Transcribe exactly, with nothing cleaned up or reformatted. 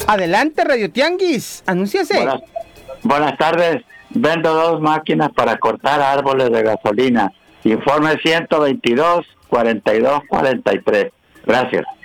Adelante, Radio Tianguis, anúnciase. Buenas, buenas tardes. Vendo dos máquinas para cortar árboles de gasolina. Informe ciento veintidós, cuarenta y dos, cuarenta y tres. Gracias.